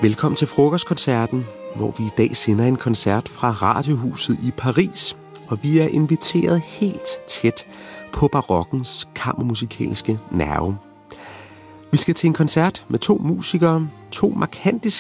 Velkommen til frokostkoncerten, hvor vi i dag sender en koncert fra Radiohuset i Paris, og vi er inviteret helt tæt på barokkens kammermusikalske nerve. Vi skal til en koncert med to musikere, to markante